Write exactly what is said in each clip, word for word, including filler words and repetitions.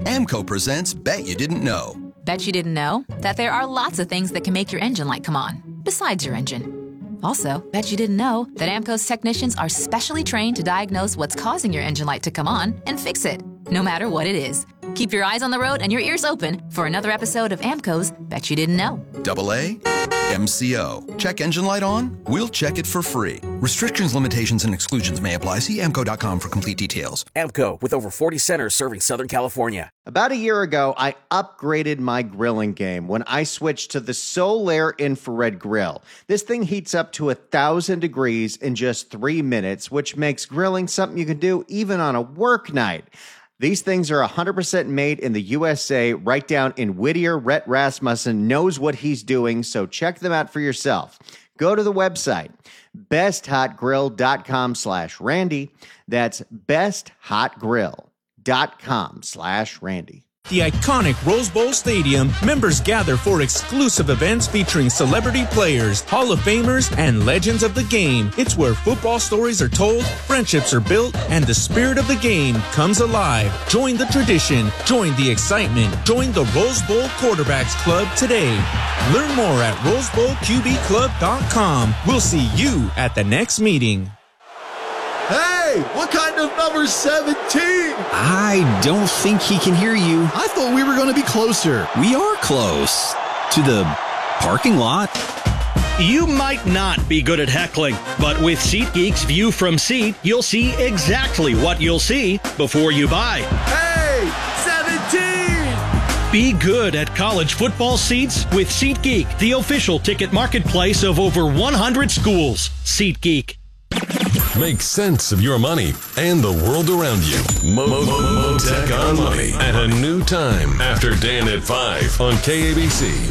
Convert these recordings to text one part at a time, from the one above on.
AMCO presents Bet You Didn't Know. Bet you didn't know that there are lots of things that can make your engine light come on, besides your engine. Also, bet you didn't know that AMCO's technicians are specially trained to diagnose what's causing your engine light to come on and fix it, no matter what it is. Keep your eyes on the road and your ears open for another episode of AMCO's Bet You Didn't Know. Double A, M C O. Check engine light on? We'll check it for free. Restrictions, limitations, and exclusions may apply. See A M C O dot com for complete details. AMCO, with over forty centers serving Southern California. About a year ago, I upgraded my grilling game when I switched to the Solaire infrared grill. This thing heats up to one thousand degrees in just three minutes, which makes grilling something you can do even on a work night. These things are one hundred percent made in the U S A, right down in Whittier. Rhett Rasmussen knows what he's doing, so check them out for yourself. Go to the website, besthotgrill.com slash Randy. That's besthotgrill.com slash Randy. The iconic Rose Bowl Stadium, members gather for exclusive events featuring celebrity players, Hall of Famers, and legends of the game. It's where football stories are told, friendships are built, and the spirit of the game comes alive. Join the tradition. Join the excitement. Join the Rose Bowl Quarterbacks Club today. Learn more at rose bowl q b club dot com. We'll see you at the next meeting. Hey, what kind of number seventeen? I don't think he can hear you. I thought we were going to be closer. We are close to the parking lot. You might not be good at heckling, but with SeatGeek's View from Seat, you'll see exactly what you'll see before you buy. Hey, seventeen! Be good at college football seats with SeatGeek, the official ticket marketplace of over one hundred schools. SeatGeek. Make sense of your money and the world around you. Mo- Mo- Mo- Motec on Money at a new time after Dan at five on K A B C.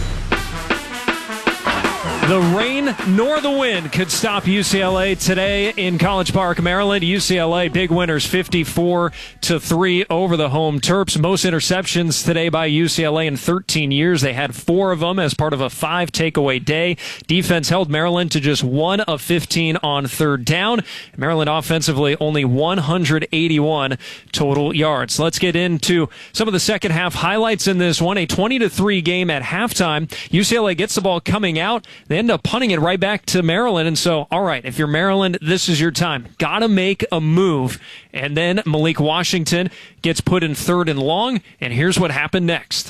The rain nor the wind could stop U C L A today in College Park, Maryland. U C L A big winners fifty-four to three over the home Terps. Most interceptions today by U C L A in thirteen years. They had four of them as part of a five takeaway day. Defense held Maryland to just one of fifteen on third down. Maryland offensively only one hundred eighty-one total yards. Let's get into some of the second half highlights in this one. A twenty to three game at halftime. U C L A gets the ball coming out. They end up punting it right back to Maryland. And so, all right, if you're Maryland, this is your time. Got to make a move. And then Malik Washington gets put in third and long. And here's what happened next.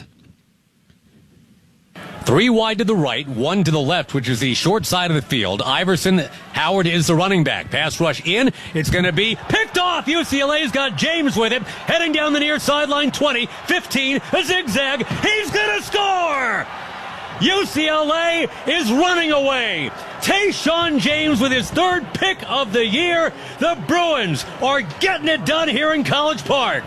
Three wide to the right, one to the left, which is the short side of the field. Iverson, Howard is the running back. Pass rush in. It's going to be picked off. U C L A's got James with it. Heading down the near sideline, twenty, fifteen, a zigzag. He's going to score! U C L A is running away. Tayshaun James with his third pick of the year. The Bruins are getting it done here in College Park.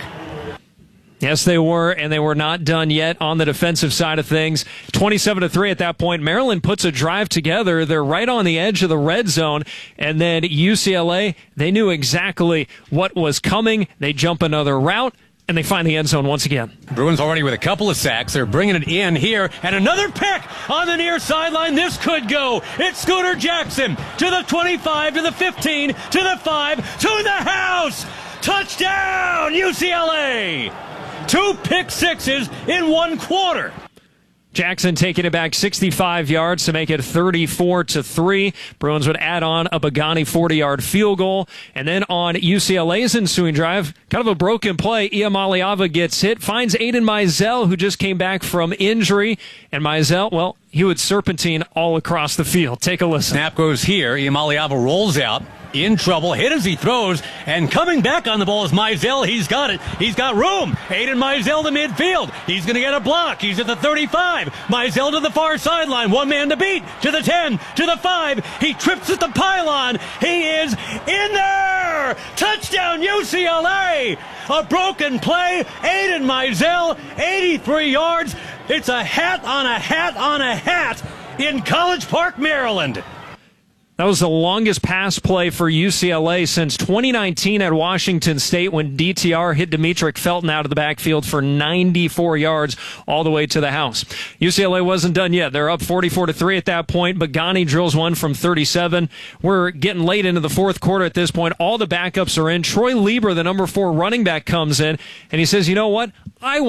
Yes, they were, and they were not done yet on the defensive side of things. twenty-seven to three at that point. Maryland puts a drive together. They're right on the edge of the red zone, and then U C L A, they knew exactly what was coming. They jump another route, and they find the end zone once again. Bruins already with a couple of sacks. They're bringing it in here. And another pick on the near sideline. This could go. It's Scooter Jackson to the twenty-five, to the fifteen, to the five, to the house. Touchdown, U C L A. Two pick sixes in one quarter. Jackson taking it back sixty-five yards to make it thirty-four to three. Bruins would add on a Bagani forty-yard field goal. And then on U C L A's ensuing drive, kind of a broken play. Iamaleava gets hit, finds Aiden Mizell, who just came back from injury. And Mizell, well, he would serpentine all across the field. Take a listen. Snap goes here. Iamaleava rolls out. In trouble, hit as he throws, and coming back on the ball is Mizell. He's got it. He's got room. Aiden Mizell to midfield. He's going to get a block. He's at the thirty-five. Mizell to the far sideline. One man to beat. To the ten. To the five. He trips at the pylon. He is in there. Touchdown, U C L A. A broken play. Aiden Mizell, eighty-three yards. It's a hat on a hat on a hat in College Park, Maryland. That was the longest pass play for U C L A since twenty nineteen at Washington State when D T R hit Demetric Felton out of the backfield for ninety-four yards all the way to the house. U C L A wasn't done yet. They're up forty-four to three at that point. Bagani drills one from thirty-seven. We're getting late into the fourth quarter at this point. All the backups are in. Troy Lieber, the number four running back, comes in, and he says, you know what? I